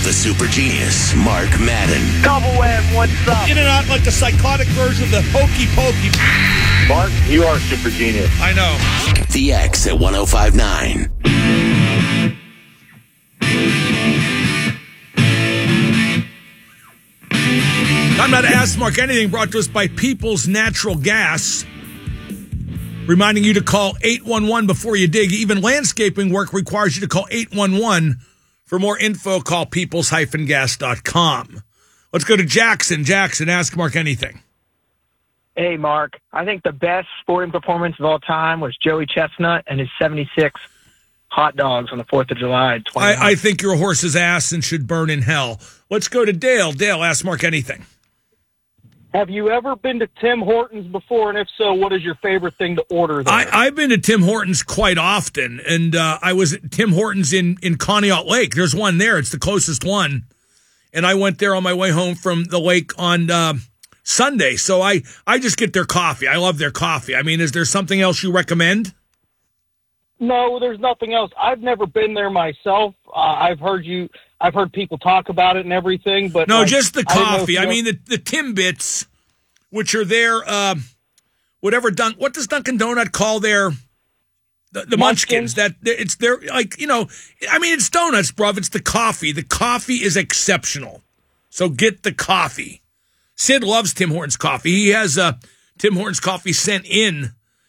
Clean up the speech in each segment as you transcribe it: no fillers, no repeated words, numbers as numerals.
the super genius, Mark Madden. Double M, what's up? In and out like the psychotic version of the hokey pokey. Mark, you are super genius. I know. The X at 105.9. I'm not Ask Mark Anything, brought to us by People's Natural Gas. Reminding you to call 811 before you dig. Even landscaping work requires you to call 811. For more info, call peoples-gas.com. Let's go to Jackson. Jackson, Ask Mark Anything. Hey, Mark. I think the best sporting performance of all time was Joey Chestnut and his 76 hot dogs on the 4th of July. I think you're a horse's ass and should burn in hell. Let's go to Dale. Dale, Ask Mark Anything. Have you ever been to Tim Hortons before? And if so, what is your favorite thing to order there? I've been to Tim Hortons quite often, and I was at Tim Hortons in Conneaut Lake. There's one there. It's the closest one. And I went there on my way home from the lake on Sunday. So I just get their coffee. I love their coffee. I mean, is there something else you recommend? No, there's nothing else. I've never been there myself. I've heard people talk about it and everything, but no, just the coffee. I mean, the Timbits, which are their whatever. What does Dunkin' Donut call their the Munchkins? That it's their like I mean, it's donuts, bruv. It's the coffee. The coffee is exceptional. So get the coffee. Sid loves Tim Hortons coffee. He has Tim Hortons coffee sent in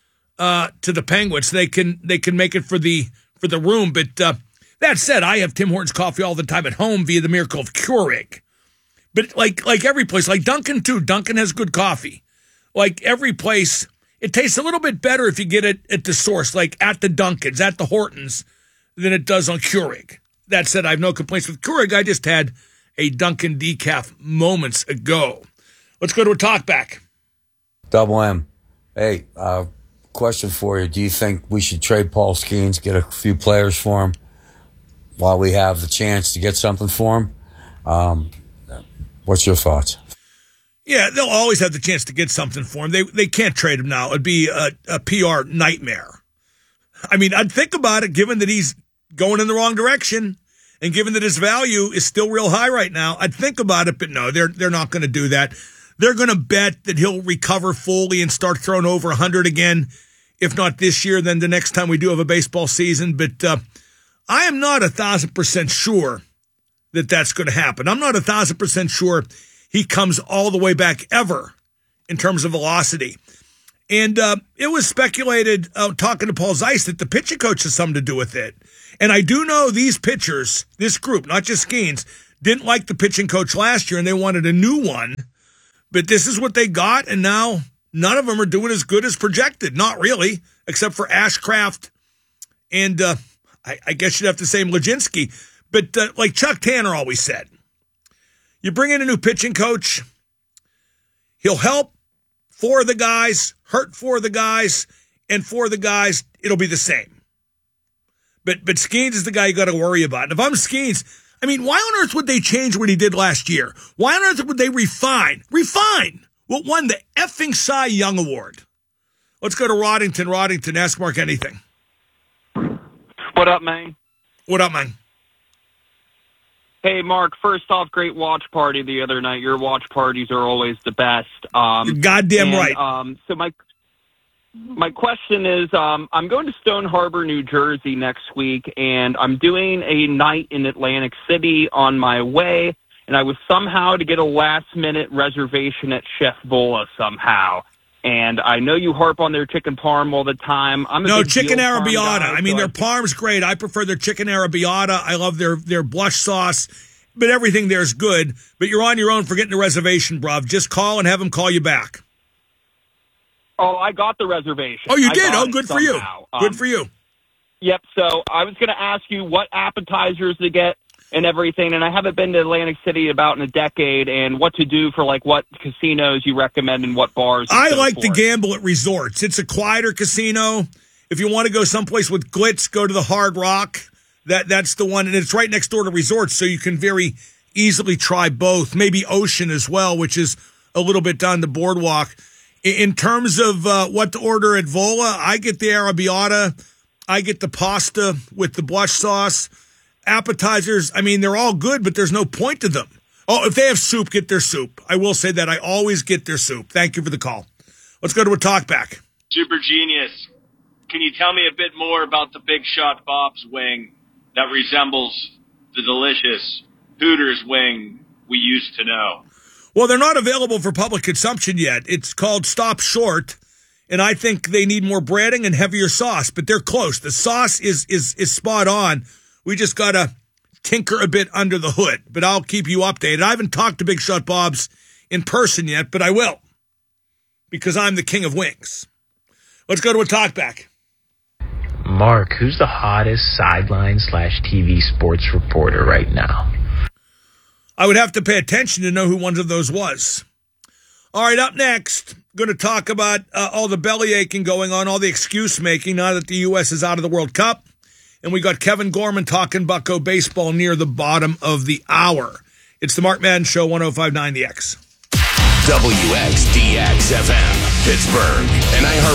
to the Penguins. They can make it for the room, but. That said, I have Tim Hortons coffee all the time at home via the miracle of Keurig. But like every place, like Dunkin' too, Dunkin' has good coffee. Like every place, it tastes a little bit better if you get it at the source, like at the Dunkin's, at the Hortons, than it does on Keurig. That said, I have no complaints with Keurig. I just had a Dunkin' decaf moments ago. Let's go to a talkback. Double M. Hey, question for you. Do you think we should trade Paul Skeens, get a few players for him? While we have the chance to get something for him, what's your thoughts? Yeah, they'll always have the chance to get something for him. They can't trade him now. It'd be a PR nightmare. I mean, I'd think about it, given that he's going in the wrong direction, and given that his value is still real high right now. I'd think about it, but no, they're not going to do that. They're going to bet that he'll recover fully and start throwing over 100 again, if not this year, then the next time we do have a baseball season. But I am not 1,000% sure that that's going to happen. I'm not 1,000% sure he comes all the way back ever in terms of velocity. And it was speculated, talking to Paul Zeiss, that the pitching coach has something to do with it. And I do know these pitchers, this group, not just Skeens, didn't like the pitching coach last year, and they wanted a new one. But this is what they got, and now none of them are doing as good as projected. Not really, except for Ashcraft and I guess you'd have to say Mlodzinski, but like Chuck Tanner always said, you bring in a new pitching coach, he'll help 4 of the guys, hurt 4 of the guys, and 4 of the guys, it'll be the same. But Skeens is the guy you got to worry about. And if I'm Skeens, I mean, why on earth would they change what he did last year? Why on earth would they refine what won the effing Cy Young Award? Let's go to Roddington. Roddington, Ask Mark Anything. What up, man? What up, man? Hey, Mark, first off, great watch party the other night. Your watch parties are always the best. You're goddamn right. So my question is, I'm going to Stone Harbor, New Jersey next week, and I'm doing a night in Atlantic City on my way, and I was somehow to get a last-minute reservation at Chef Vola somehow. And I know you harp on their chicken parm all the time. No, chicken arrabbiata. I mean, their parm's great. I prefer their chicken arrabbiata. I love their blush sauce. But everything there is good. But you're on your own for getting a reservation, bruv. Just call and have them call you back. Oh, I got the reservation. Oh, you did? Oh, good for you. Good for you. Yep, so I was going to ask you what appetizers to get and everything, and I haven't been to Atlantic City about in a decade, and what to do for, like, what casinos you recommend and what bars. I like to gamble at resorts. It's a quieter casino. If you want to go someplace with glitz, go to the Hard Rock. That's the one, and it's right next door to resorts, so you can very easily try both. Maybe Ocean as well, which is a little bit down the boardwalk. In terms of what to order at Vola, I get the arrabbiata. I get the pasta with the blush sauce. appetizers, I mean, they're all good, but there's no point to them. Oh, if they have soup, get their soup. I will say that I always get their soup. Thank you for the call. Let's go to a talkback. Super Genius, can you tell me a bit more about the Big Shot Bob's wing that resembles the delicious Hooters wing we used to know? Well, they're not available for public consumption yet. It's called Stop Short, and I think they need more breading and heavier sauce, but they're close. The sauce is spot on. We just got to tinker a bit under the hood, but I'll keep you updated. I haven't talked to Big Shot Bob's in person yet, but I will, because I'm the king of wings. Let's go to a talkback. Mark, who's the hottest sideline/TV sports reporter right now? I would have to pay attention to know who one of those was. All right, up next, going to talk about all the belly aching going on, all the excuse making now that the U.S. is out of the World Cup. And we got Kevin Gorman talking Bucko baseball near the bottom of the hour. It's the Mark Madden Show, 105.9 The X. WXDX FM, Pittsburgh, an iHeart